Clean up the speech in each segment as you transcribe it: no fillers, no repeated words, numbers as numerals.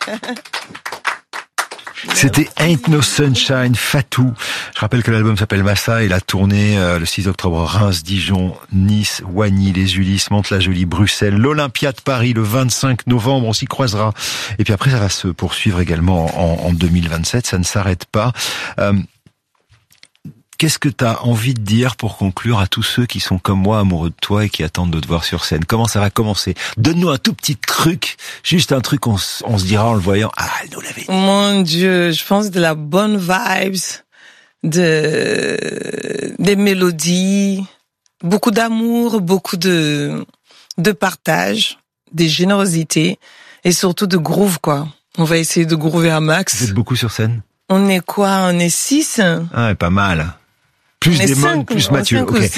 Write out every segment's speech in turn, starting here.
C'était Ain't No Sunshine, Fatou. Je rappelle que l'album s'appelle Massa et la tournée le 6 octobre, Reims, Dijon, Nice, Wagny, les Ulysses, Mantes-la-Jolie, Bruxelles, l'Olympia de Paris le 25 novembre, on s'y croisera. Et puis après, ça va se poursuivre également en 2027, ça ne s'arrête pas. Qu'est-ce que tu as envie de dire pour conclure à tous ceux qui sont comme moi amoureux de toi et qui attendent de te voir sur scène? Comment ça va commencer? Donne-nous un tout petit truc, juste un truc, on se dira en le voyant, ah, elle nous l'avait dit. Mon Dieu, je pense de la bonne vibes, des mélodies, beaucoup d'amour, beaucoup de partage, des générosités et surtout de groove, quoi. On va essayer de groover un max. Vous êtes beaucoup sur scène? On est quoi? On est 6? Ah, pas mal. Plus Damon, plus Mathieu. Okay.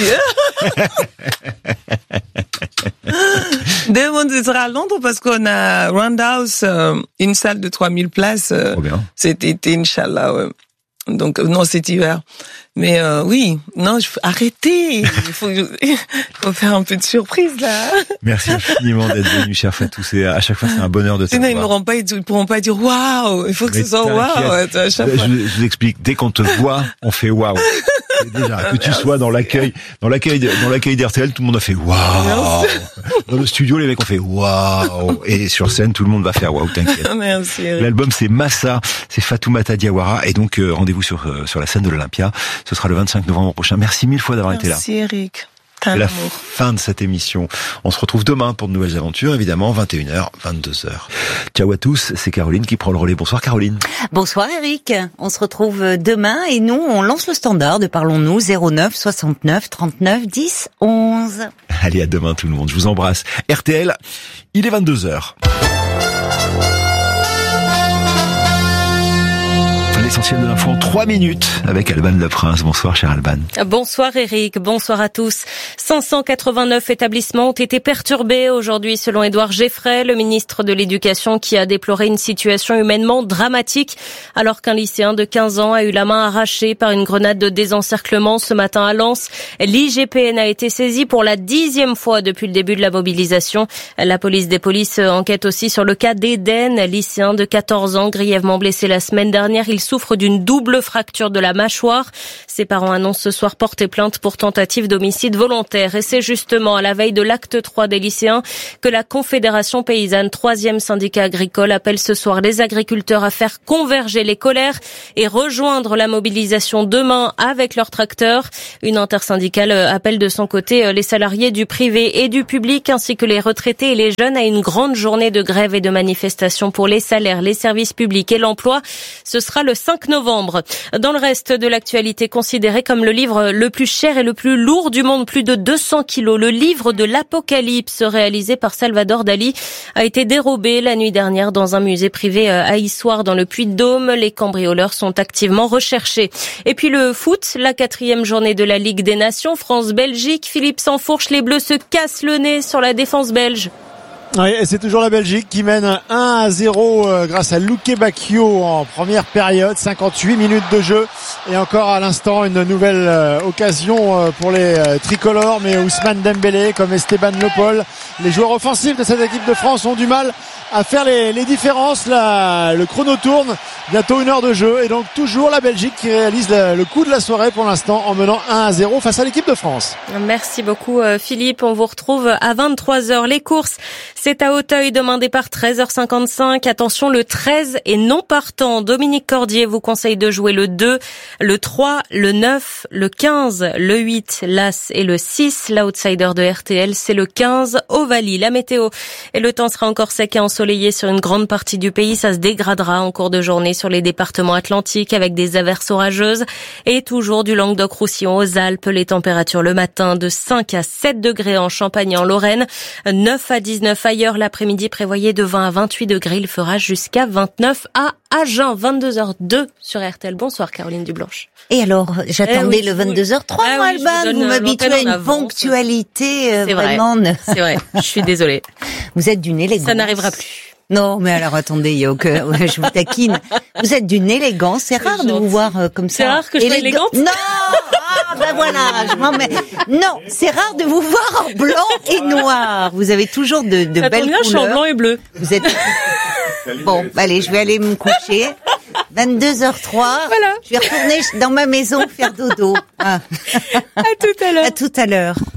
Damon sera à Londres parce qu'on a Roundhouse, une salle de 3000 places. Cet été, Inch'Allah, ouais. Donc, non, cet hiver. Mais oui, non, arrêtez. Il faut faire un peu de surprise, là. Merci infiniment d'être venu, cher Fatou. À chaque fois, c'est un bonheur de te voir. Sinon, ils pourront pas dire waouh. Il faut que ce soit waouh. Je vous explique. Dès qu'on te voit, on fait waouh. Déjà, que tu sois dans l'accueil d'RTL, tout le monde a fait waouh. Dans le studio, les mecs ont fait waouh. Et sur scène, tout le monde va faire waouh, t'inquiète. Merci. L'album, c'est Massa, c'est Fatoumata Diawara. Et donc, rendez-vous sur la scène de l'Olympia. Ce sera le 25 novembre prochain. Merci mille fois d'avoir été là. Merci, Eric. C'est la fin de cette émission. On se retrouve demain pour de nouvelles aventures, évidemment, 21h, 22h. Ciao à tous, c'est Caroline qui prend le relais. Bonsoir Caroline. Bonsoir Eric, on se retrouve demain et nous, on lance le standard de Parlons-nous 09 69 39 10 11. Allez, à demain tout le monde, je vous embrasse. RTL, il est 22h. L'essentiel de l'info en 3 minutes avec Alban Leprince. Bonsoir, cher Alban. Bonsoir, Eric. Bonsoir à tous. 589 établissements ont été perturbés aujourd'hui, selon Édouard Geffray, le ministre de l'Éducation, qui a déploré une situation humainement dramatique, alors qu'un lycéen de 15 ans a eu la main arrachée par une grenade de désencerclement ce matin à Lens. L'IGPN a été saisie pour la 10e fois depuis le début de la mobilisation. La police des polices enquête aussi sur le cas d'Eden, lycéen de 14 ans, grièvement blessé la semaine dernière. Il souffre d'une double fracture de la mâchoire. Ses parents annoncent ce soir porter plainte pour tentative d'homicide volontaire. Et c'est justement à la veille de l'acte 3 des lycéens que la Confédération paysanne, 3e syndicat agricole, appelle ce soir les agriculteurs à faire converger les colères et rejoindre la mobilisation demain avec leurs tracteurs. Une intersyndicale appelle de son côté les salariés du privé et du public ainsi que les retraités et les jeunes à une grande journée de grève et de manifestation pour les salaires, les services publics et l'emploi. Ce sera le 5 novembre. Dans le reste de l'actualité, considéré comme le livre le plus cher et le plus lourd du monde, plus de 200 kilos, le livre de l'Apocalypse, réalisé par Salvador Dali, a été dérobé la nuit dernière dans un musée privé à Issoire, dans le Puy-de-Dôme. Les cambrioleurs sont activement recherchés. Et puis le foot, la 4e journée de la Ligue des Nations, France-Belgique. Philippe Sansfourche, les Bleus se cassent le nez sur la défense belge. Oui, et c'est toujours la Belgique qui mène 1-0 grâce à Luke Bacchio en première période, 58 minutes de jeu et encore à l'instant une nouvelle occasion pour les tricolores, mais Ousmane Dembélé comme Esteban Le Paul, les joueurs offensifs de cette équipe de France ont du mal à faire les différences. Là, le chrono tourne, bientôt 1 heure de jeu et donc toujours la Belgique qui réalise le coup de la soirée pour l'instant en menant 1-0 face à l'équipe de France. Merci beaucoup Philippe, on vous retrouve à 23h. Les courses, c'est à Auteuil, demain départ 13h55. Attention, le 13 est non partant. Dominique Cordier vous conseille de jouer le 2, le 3, le 9, le 15, le 8, l'As et le 6. L'outsider de RTL, c'est le 15, Ovalie. La météo et le temps sera encore sec et ensoleillé sur une grande partie du pays. Ça se dégradera en cours de journée sur les départements atlantiques avec des averses orageuses et toujours du Languedoc-Roussillon aux Alpes. Les températures le matin de 5 à 7 degrés en Champagne et en Lorraine, 9 à 19 ailleurs. L'après-midi prévoyé de 20 à 28 degrés. Il fera jusqu'à 29 à Agen. 22h02 sur RTL. Bonsoir Caroline Dublanche. Et alors, j'attendais le 22h03, moi, Alban. Vous m'habituez à une ponctualité vraiment... C'est vrai, je suis désolée. Vous êtes d'une élégance. Ça n'arrivera plus. Non, mais alors attendez, il y a aucun... je vous taquine. Vous êtes d'une élégance. C'est rare de vous voir comme ça. C'est rare que je sois élégante. Non. Ben voilà, je m'en mets. Non, c'est rare de vous voir en blanc et noir. Vous avez toujours de belles couleurs. Je suis en blanc et bleu. Vous êtes Bon, allez, je vais aller me coucher. 22h03. Voilà. Je vais retourner dans ma maison faire dodo. À tout à l'heure. À tout à l'heure.